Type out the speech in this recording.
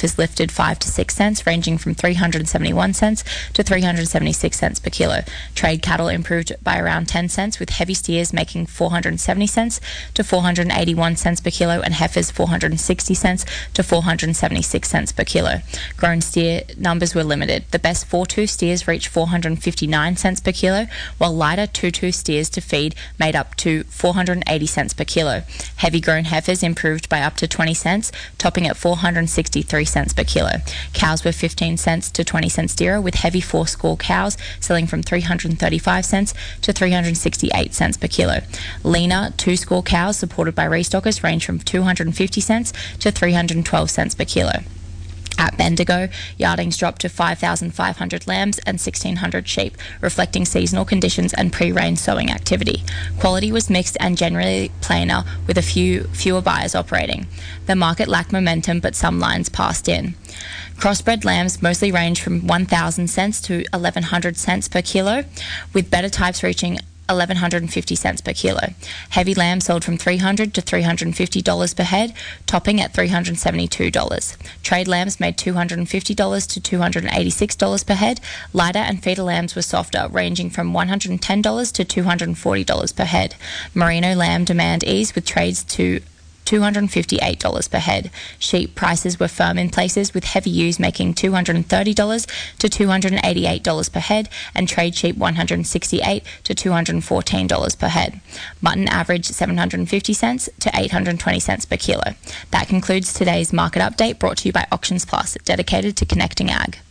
heifers lifted 5 to 6 cents, ranging from 371 cents to 376 cents per kilo. Trade cattle improved by around 10 cents, with heavy steers making 470 cents to 481 cents per kilo and heifers 460 cents to 476 cents per kilo. Grown steer numbers were limited. The best 4-2 steers reached 459 cents per kilo, while lighter 2-2 steers to feed made up to 480 cents per kilo. Heavy grown heifers improved by up to 20 cents, topping at 463 cents per kilo. Cows were 15 cents to 20 cents dearer, with heavy 4-score cows selling from 335 cents to 368 cents per kilo. Leaner 2-score cows supported by restockers range from 250 cents to 312 cents per kilo. At Bendigo, yardings dropped to 5,500 lambs and 1,600 sheep, reflecting seasonal conditions and pre-rain sowing activity. Quality was mixed and generally plainer, with fewer buyers operating. The market lacked momentum, but some lines passed in. Crossbred lambs mostly range from 1,000 cents to 1,100 cents per kilo, with better types reaching 1,150 cents per kilo. Heavy lamb sold from $300 to $350 per head, topping at $372. Trade lambs made $250 to $286 per head. Lighter and feeder lambs were softer, ranging from $110 to $240 per head. Merino lamb demand eased, with trades to $258 per head. Sheep prices were firm in places, with heavy ewes making $230 to $288 per head and trade sheep $168 to $214 per head. Mutton averaged 750 cents to 820 cents per kilo. That concludes today's market update, brought to you by Auctions Plus, dedicated to connecting ag.